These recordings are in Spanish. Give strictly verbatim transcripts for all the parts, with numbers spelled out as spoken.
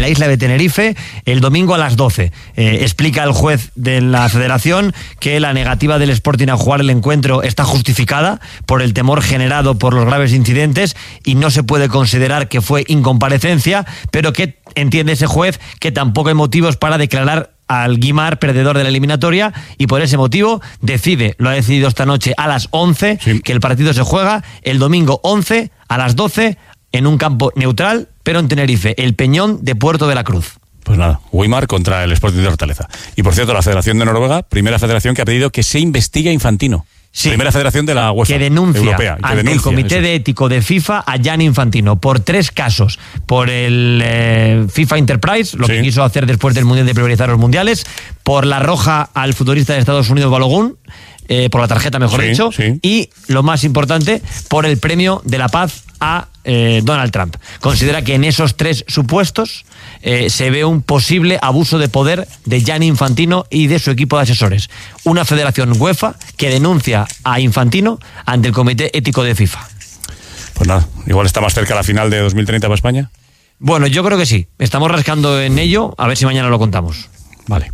la isla de Tenerife el domingo a las doce. Eh, explica el juez de la federación que la negativa del Sporting a jugar el encuentro está justificada por el temor generado por los graves incidentes y no se puede considerar que fue incomparecencia, pero que entiende ese juez que tampoco hay motivos para declarar al Guimar perdedor de la eliminatoria y por ese motivo decide, lo ha decidido esta noche a las once, sí, que el partido se juega el domingo once a las doce en un campo neutral, pero en Tenerife, el Peñón de Puerto de la Cruz. Pues nada, Guimar contra el Sporting de Hortaleza. Y por cierto, la Federación de Noruega, primera federación que ha pedido que se investigue a Infantino. Sí, primera federación de la UEFA que denuncia europea, que ante denuncia, el Comité eso. de Ético de FIFA a Gianni Infantino por tres casos. Por el eh, FIFA Enterprise, lo sí. que quiso hacer después del Mundial de priorizar los mundiales, por la roja al futbolista de Estados Unidos Balogun, eh, por la tarjeta mejor sí, dicho, sí. y lo más importante, por el premio de la paz a eh, Donald Trump. Considera que en esos tres supuestos eh, se ve un posible abuso de poder de Gianni Infantino y de su equipo de asesores. Una federación UEFA que denuncia a Infantino ante el Comité Ético de FIFA. Pues nada, igual está más cerca la final de dos mil treinta para España. Bueno, yo creo que sí. Estamos rascando en ello, a ver si mañana lo contamos. Vale.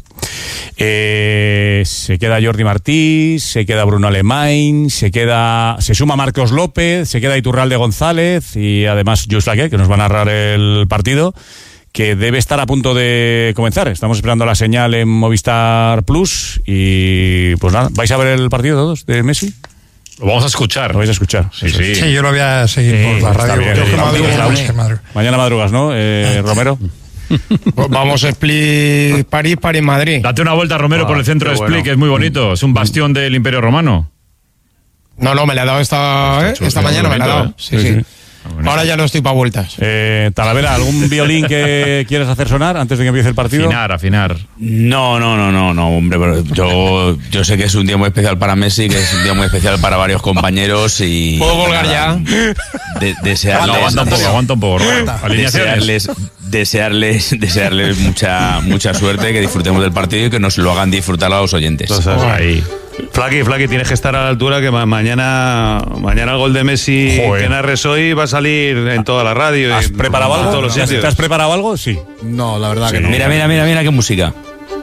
Eh, se queda Jordi Martí, se queda Bruno Alemany, se queda, se suma Marcos López, se queda Iturralde González y además Jules Laquet, que nos va a narrar el partido, que debe estar a punto de comenzar. Estamos esperando la señal en Movistar Plus y pues nada, ¿vais a ver el partido todos de Messi? Lo vamos a escuchar. Lo vais a escuchar. Sí, sí. sí yo lo voy a seguir sí, por la radio. Bien, yo sí, madrugo, madrugas, madrugas. Mañana madrugas, ¿no, eh, Romero? Pues vamos a Split, París, París, Madrid. Date una vuelta, Romero, ah, por el centro de Split, bueno. que es muy bonito. Es un bastión del Imperio Romano. No, no, me la he dado esta, ¿eh? esta mañana, me la he dado. ¿eh? Sí, sí. sí. sí. Ahora ya no estoy para vueltas. Eh, Talavera, ¿algún violín que quieras hacer sonar antes de que empiece el partido? Afinar, afinar. No, no, no, no, no, hombre, pero yo, yo sé que es un día muy especial para Messi, que es un día muy especial para varios compañeros y... ¿Puedo colgar ya? De, desearles... No, aguanta un poco, aguanta un poco. Desearles, desearles, desearles mucha, mucha suerte, que disfrutemos del partido y que nos lo hagan disfrutar a los oyentes. Entonces, ahí... Flaqui, Flaqui, tienes que estar a la altura que ma- mañana mañana el gol de Messi Joder. que narres hoy va a salir en toda la radio. ¿Has preparado algo? Todos los ¿Te, has, ¿Te has preparado algo? Sí. No, la verdad sí. que no. Mira, mira, mira, mira qué música.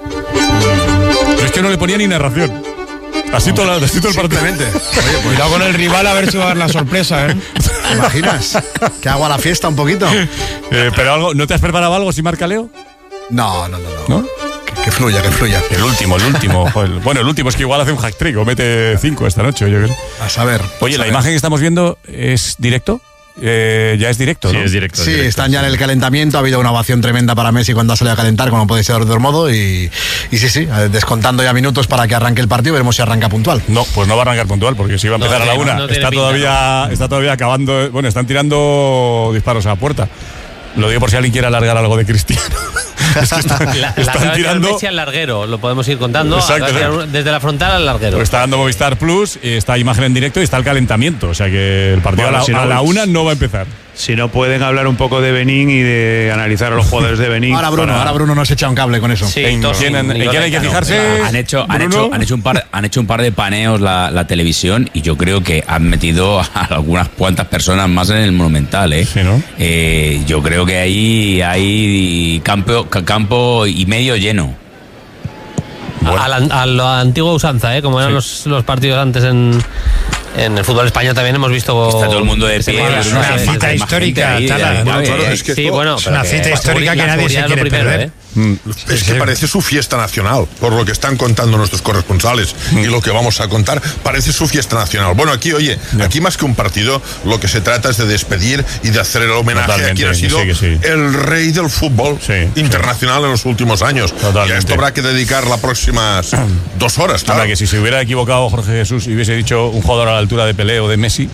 Pero es que no le ponía ni narración. Así, no, todo, así todo el partido. Oye, pues, cuidado con el rival a ver si va a dar la sorpresa, ¿eh? ¿Te imaginas? ¿Que hago a la fiesta un poquito? Eh, pero algo, ¿no te has preparado algo si marca Leo? No, no, no, no. ¿No? Que fluya, que fluya. El último, el último. Bueno, el último es que igual hace un hat-trick o mete cinco esta noche. Yo creo. A saber. Oye, a la saber. imagen que estamos viendo es directo. Eh, ya es directo, Sí, ¿no? es directo. Sí, es directo, están ya sí. en el calentamiento. Ha habido una ovación tremenda para Messi cuando ha salido a calentar, como puede ser de otro modo. Y, y sí, sí, descontando ya minutos para que arranque el partido. Veremos si arranca puntual. No, pues no va a arrancar puntual, porque si va a empezar no, a la una, no está, pinta, todavía, no. está todavía acabando. Bueno, están tirando disparos a la puerta. Lo digo por si alguien quiere alargar algo de Cristiano. Es que está, la, están la tirando Messi al larguero, lo podemos ir contando. Exacto, Exacto. Desde la frontal al larguero. Está dando Movistar Plus, está imagen en directo y está el calentamiento. O sea que el partido Bueno, a, la, si no, a la una no va a empezar. Si no pueden hablar un poco de Benín y de analizar a los jugadores de Benín. Ahora Bruno, para... ahora Bruno nos echa un cable con eso. Sí, ¿En todos, quién, en, ¿en quién hay que fijarse? Han hecho, han Bruno? hecho, han hecho un par, han hecho un par de paneos la, la televisión y yo creo que han metido a algunas cuantas personas más en el Monumental, ¿eh? Sí, ¿no? Eh, yo creo que ahí hay campo, campo y medio lleno. Bueno. A, la, a la antigua usanza, ¿eh? Como eran sí. los, los partidos antes en, en el fútbol español también hemos visto. Está todo el mundo de pie. Es una, una cita histórica, Tala. Bueno, claro, es que sí, esto, bueno, es una cita histórica que nadie se quiere primero, perder. ¿eh? Es que parece su fiesta nacional, por lo que están contando nuestros corresponsales y lo que vamos a contar, parece su fiesta nacional. Bueno, aquí, oye, aquí más que un partido, lo que se trata es de despedir y de hacer el homenaje Totalmente, a quien ha sido sí, sí. el rey del fútbol sí, internacional sí. en los últimos años. Totalmente. Y a esto habrá que dedicar las próximas dos horas, claro. Ahora que si se hubiera equivocado Jorge Jesús y hubiese dicho un jugador a la altura de Pelé o de Messi,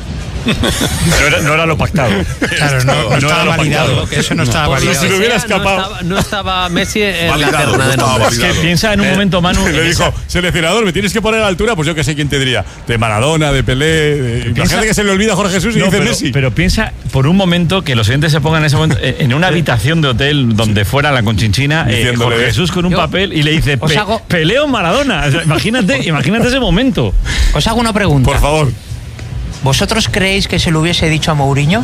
no era, no era lo pactado. Claro, no, no, no estaba validado. Que eso no estaba Por validado. Si lo hubiera escapado. No estaba, no estaba Messi en validado, la terna no de nombre. Es que piensa en un eh, momento, Manu. le dijo, esa... seleccionador, me tienes que poner a la altura, pues yo que sé quién te diría. De Maradona, de Pelé. De... Imagínate que se le olvida a Jorge Jesús y no, dice pero, Messi. Pero piensa por un momento que los oyentes se pongan en ese momento en una habitación de hotel donde fuera la Conchinchina, eh, Jorge Jesús con un yo, papel y le dice Pe hago... Pelé o Maradona. O sea, imagínate, imagínate ese momento. Os hago una pregunta. Por favor. ¿Vosotros creéis que se lo hubiese dicho a Mourinho?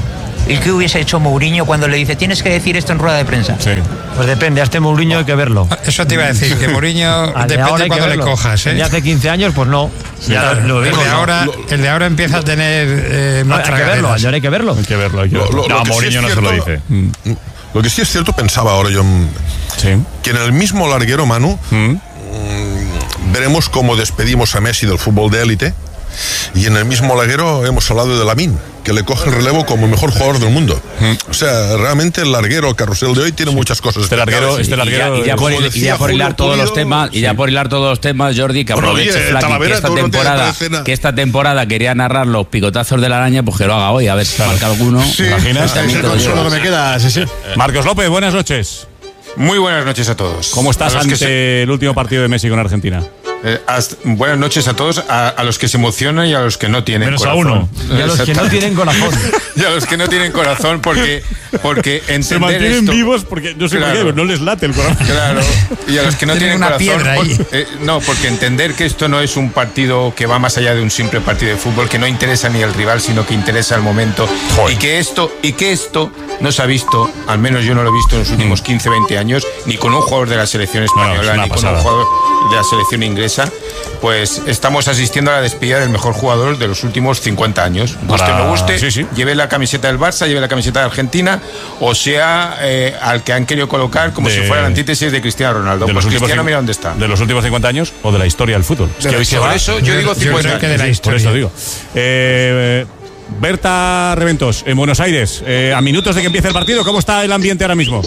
¿Y qué hubiese hecho Mourinho cuando le dice tienes que decir esto en rueda de prensa? Sí. Pues depende, a este Mourinho hay que verlo. Eso te iba a decir, que Mourinho depende de cuando le cojas. ¿eh? El de hace quince años, pues no. Ya Claro, lo el, vimos, de ¿no? ahora, el de ahora empieza a tener eh, No, más hay que verlo, tragaderas. ahora hay que verlo. Hay que verlo, hay que verlo. Lo- lo- no, lo que sí Mourinho es no se lo cierto- dice. Lo que sí es cierto, pensaba ahora yo, mm, Sí. que en el mismo larguero, Manu, Mm. mm, veremos cómo despedimos a Messi del fútbol de élite. Y en el mismo larguero hemos hablado de Lamine, que le coge el relevo como el mejor jugador del mundo. O sea, realmente el larguero, el carrusel de hoy tiene muchas cosas. Este larguero, este Y ya, larguero. y ya por, como y ya decía por hilar Julio todos los Pulido, temas, y ya por hilar todos los temas, Jordi, que Bueno, aproveche oye, Flaky, que Talavera, esta tú no te temporada, parece nada. que esta temporada quería narrar los picotazos de la araña, pues que lo haga hoy, a ver si marca alguno. Sí, ¿Imaginas? es el consuelo que me queda, sí, sí. Marcos López, buenas noches. Muy buenas noches a todos. ¿Cómo estás A los que ante se- el último partido de Messi con Argentina? eh, hasta- buenas noches a todos, a, a los que se emocionan y a los que no tienen Menos a corazón. uno. Y a los que no tienen corazón. Y a los que no tienen corazón, porque, porque entender Se mantienen esto- vivos porque no sé Claro. por qué, pero no les late el corazón. Claro, y a los que no Tienen tienen una corazón. piedra ahí. por- eh, no, porque entender que esto no es un partido que va más allá de un simple partido de fútbol, que no interesa ni el rival, sino que interesa el momento. Joder. Y que esto, y que esto no se ha visto, al menos yo no lo he visto en los últimos quince, veinte años, ni con un jugador de la selección No, no, es española, una ni con pasada. un jugador de la selección inglesa. Pues estamos asistiendo a la despedida del mejor jugador de los últimos cincuenta años. Guste Para- o no guste, sí, sí. lleve la camiseta del Barça, lleve la camiseta de Argentina, o sea, eh, al que han querido colocar como De- si fuera la antítesis de Cristiano Ronaldo. De Pues los últimos Cristiano, cin- mira dónde está. ¿De los últimos cincuenta años o de la historia del fútbol? Es De que la hoy se historia. va- Por eso yo digo Yo cincuenta creo que de años. la Sí, por historia. eso digo. Eh, Berta Reventos, en Buenos Aires, eh, a minutos de que empiece el partido, ¿cómo está el ambiente ahora mismo?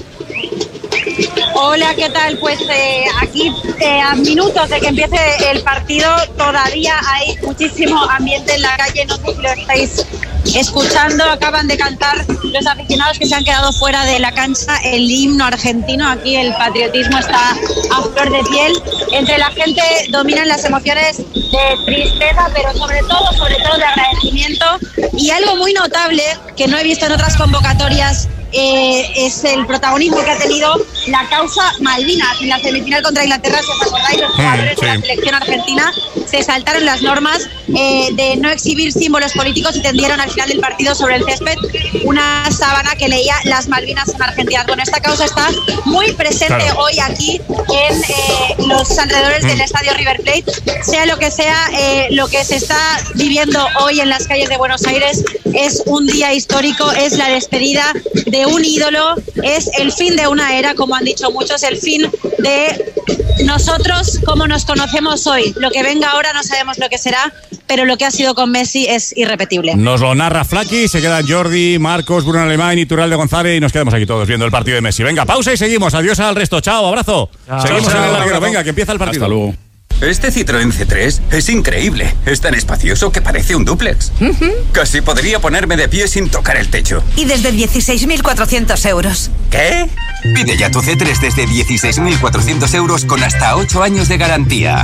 Hola, ¿qué tal? Pues eh, aquí eh, a minutos de que empiece el partido todavía hay muchísimo ambiente en la calle, no sé si lo estáis escuchando, acaban de cantar los aficionados que se han quedado fuera de la cancha el himno argentino, aquí el patriotismo está a flor de piel, entre la gente dominan las emociones de tristeza, pero sobre todo, sobre todo de agradecimiento, y algo muy notable que no he visto en otras convocatorias Eh, es el protagonismo que ha tenido la causa Malvinas. En la semifinal contra Inglaterra, si os acordáis, los jugadores sí. de la selección argentina se saltaron las normas eh, de no exhibir símbolos políticos y tendieron al final del partido sobre el césped una sábana que leía las Malvinas en Argentina. Bueno, esta causa está muy presente Claro. hoy aquí en eh, los alrededores del estadio River Plate. Sea lo que sea, eh, lo que se está viviendo hoy en las calles de Buenos Aires es un día histórico, es la despedida de un ídolo, es el fin de una era, como han dicho muchos, el fin de nosotros como nos conocemos hoy. Lo que venga ahora no sabemos lo que será, pero lo que ha sido con Messi es irrepetible. Nos lo narra Flaky, se quedan Jordi, Marcos, Bruno Alemán y Turral de González y nos quedamos aquí todos viendo el partido de Messi. Venga, pausa y seguimos. Adiós al resto. Chao, abrazo. Chao. Seguimos Chao. en el larguero. Venga, que empieza el partido. Hasta luego. Este Citroën C tres es increíble. Es tan espacioso que parece un dúplex. Casi podría ponerme de pie sin tocar el techo. Y desde dieciséis mil cuatrocientos euros. ¿Qué? Pide ya tu C tres desde dieciséis mil cuatrocientos euros con hasta ocho años de garantía.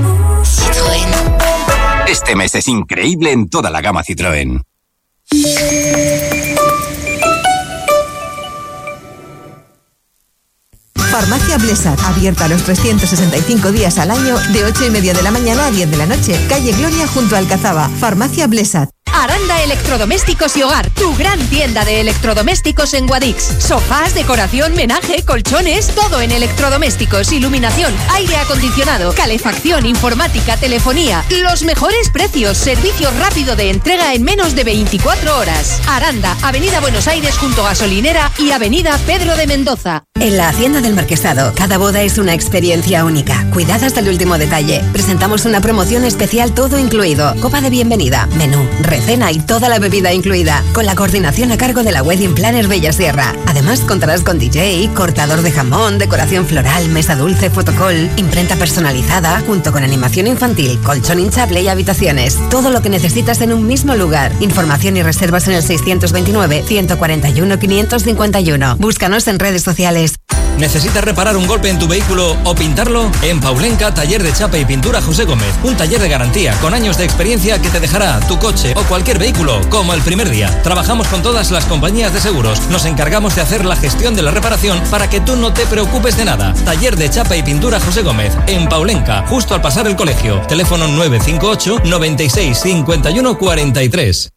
Citroën. Este mes es increíble en toda la gama Citroën. Farmacia Blesat, abierta los trescientos sesenta y cinco días al año, de ocho y media de la mañana a diez de la noche. Calle Gloria junto a Alcazaba. Farmacia Blesat. Aranda Electrodomésticos y Hogar, tu gran tienda de electrodomésticos en Guadix. Sofás, decoración, menaje, colchones, todo en electrodomésticos, iluminación, aire acondicionado, calefacción, informática, telefonía. Los mejores precios, servicio rápido de entrega en menos de veinticuatro horas. Aranda, Avenida Buenos Aires junto a Gasolinera y Avenida Pedro de Mendoza. En la Hacienda del Marquesado, cada boda es una experiencia única, cuidada hasta el último detalle. Presentamos una promoción especial todo incluido, copa de bienvenida, menú, recena y toda la bebida incluida, con la coordinación a cargo de la Wedding Planner Bella Sierra. Además contarás con D J, cortador de jamón, decoración floral, mesa dulce, fotocall, imprenta personalizada, junto con animación infantil, colchón hinchable y habitaciones. Todo lo que necesitas en un mismo lugar. Información y reservas en el seiscientos veintinueve, ciento cuarenta y uno, quinientos cincuenta y uno. Búscanos en redes sociales. ¿Necesitas reparar un golpe en tu vehículo o pintarlo? En Paulenca, taller de chapa y pintura José Gómez. Un taller de garantía con años de experiencia que te dejará tu coche o cualquier vehículo como el primer día. Trabajamos con todas las compañías de seguros. Nos encargamos de hacer la gestión de la reparación para que tú no te preocupes de nada. Taller de chapa y pintura José Gómez. En Paulenca, justo al pasar el colegio. Teléfono nueve cinco ocho, noventa y seis, cincuenta y uno, cuarenta y tres.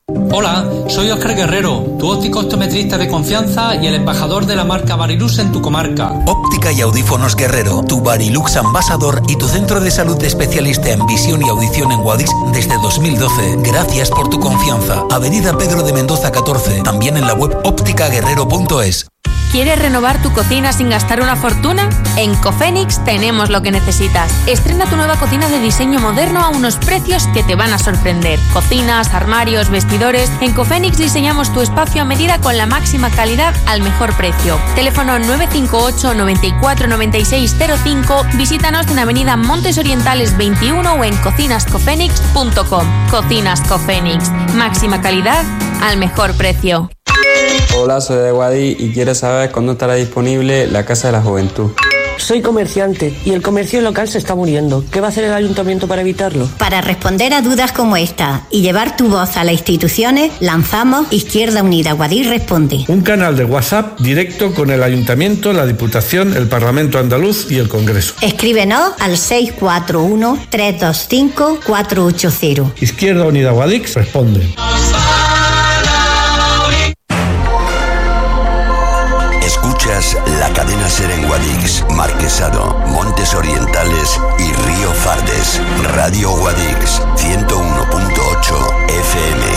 Hola, soy Óscar Guerrero, tu óptico optometrista de confianza y el embajador de la marca Varilux en tu comarca. Óptica y Audífonos Guerrero, tu Varilux ambasador y tu centro de salud especialista en visión y audición en Guadix desde dos mil doce. Gracias por tu confianza. Avenida Pedro de Mendoza catorce, también en la web óptica guerrero punto es. ¿Quieres renovar tu cocina sin gastar una fortuna? En Cofenix tenemos lo que necesitas. Estrena tu nueva cocina de diseño moderno a unos precios que te van a sorprender. Cocinas, armarios, vestidores. En Cofenix diseñamos tu espacio a medida con la máxima calidad al mejor precio. Teléfono nueve cinco ocho, noventa y cuatro, noventa y seis cero cinco. Visítanos en Avenida Montes Orientales veintiuno o en cocinas cofenix punto com. Cocinas Cofenix. Máxima calidad al mejor precio. Hola, soy de Guadix y quiero saber cuándo estará disponible la Casa de la Juventud. Soy comerciante y el comercio local se está muriendo. ¿Qué va a hacer el ayuntamiento para evitarlo? Para responder a dudas como esta y llevar tu voz a las instituciones, lanzamos Izquierda Unida Guadix Responde. Un canal de WhatsApp directo con el ayuntamiento, la Diputación, el Parlamento Andaluz y el Congreso. Escríbenos al seis cuatro uno, tres dos cinco, cuatro ocho cero. Izquierda Unida Guadix Responde. Escuchas la cadena SER en Guadix, Marquesado, Montes Orientales y Río Fardes. Radio Guadix, ciento uno punto ocho